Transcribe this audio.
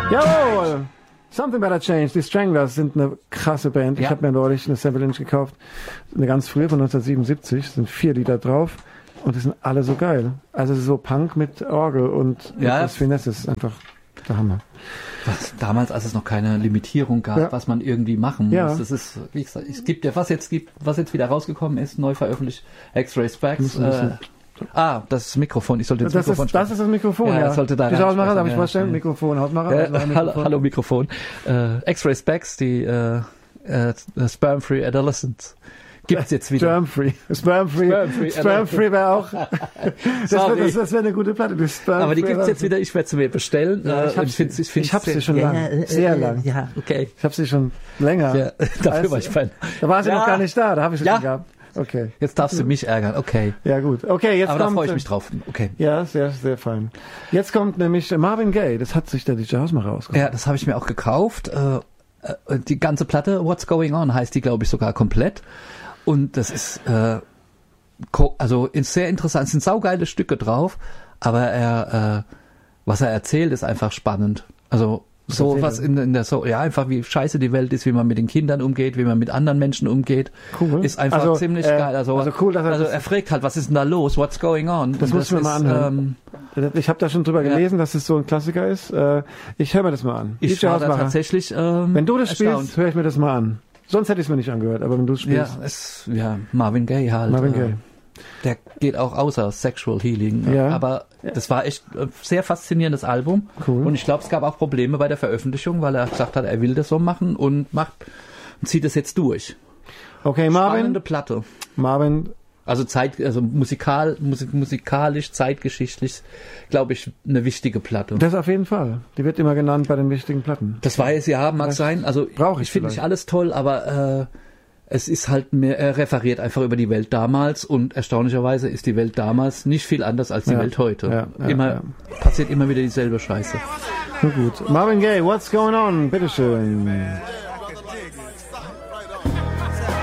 Jawohl! Something Better Change. Die Stranglers sind eine krasse Band. Ich habe mir neulich eine 7-Inch gekauft. Eine ganz frühe von 1977. Es sind 4 Lieder drauf. Und die sind alle so geil. Also so Punk mit Orgel und etwas Finesse. ist einfach der Hammer. Was damals, als es noch keine Limitierung gab, was man irgendwie machen muss. Das ist, wie gesagt, es gibt ja, was jetzt wieder rausgekommen ist, neu veröffentlicht, X-Ray Specs. Das ist das Mikrofon. Ich sollte das Mikrofon sprechen. Das ist das Mikrofon, Das sollte da rein. Hausmacher, darf ich vorstellen? Mikrofon, Hausmacher. Hallo Mikrofon. X-Ray Specs, die Sperm-Free Adolescents. Gibt's jetzt wieder. Sperm-Free wäre auch. Das wäre eine gute Platte. Aber die gibt's jetzt wieder. Ich werde sie mir bestellen. Ich habe sie schon lange. Sehr lang. Ja, okay. Ich habe sie schon länger. Ja, dafür war ich Fan. Da war sie noch gar nicht da. Da habe ich sie schon gehabt. Okay. Jetzt darfst du mich ärgern. Okay. Ja, gut. Okay, jetzt aber da freue ich mich drauf. Okay. Ja, sehr, sehr fein. Jetzt kommt nämlich Marvin Gaye. Das hat sich der DJ Hausmacher ausgesucht. Ja, das habe ich mir auch gekauft. Die ganze Platte, What's Going On, heißt die, glaube ich, sogar komplett. Und das ist sehr interessant. Es sind saugeile Stücke drauf, aber was er erzählt, ist einfach spannend. Also so was einfach wie scheiße die Welt ist, wie man mit den Kindern umgeht, wie man mit anderen Menschen umgeht, ist einfach ziemlich geil. Also cool, dass er fragt halt, was ist denn da los? What's going on? Das muss ich mir mal anhören. Ich habe da schon drüber gelesen, dass es so ein Klassiker ist. Ich höre mir das mal an. Ich war da tatsächlich wenn du das spielst, höre ich mir das mal an. Sonst hätte ich es mir nicht angehört, aber wenn du es spielst. Marvin Gaye halt. Marvin Gaye. Der geht auch außer Sexual Healing. Ja. Aber das war echt ein sehr faszinierendes Album. Cool. Und ich glaube, es gab auch Probleme bei der Veröffentlichung, weil er gesagt hat, er will das so machen und zieht es jetzt durch. Okay, Marvin. Spannende Platte. Marvin. Also musikalisch, zeitgeschichtlich, glaube ich, eine wichtige Platte. Das auf jeden Fall. Die wird immer genannt bei den wichtigen Platten. Das mag sein. Also ich finde nicht alles toll, aber es ist halt mehr referiert einfach über die Welt damals und erstaunlicherweise ist die Welt damals nicht viel anders als die Welt heute. Passiert immer wieder dieselbe Scheiße. Na gut. Marvin Gaye, What's Going On? Bitteschön.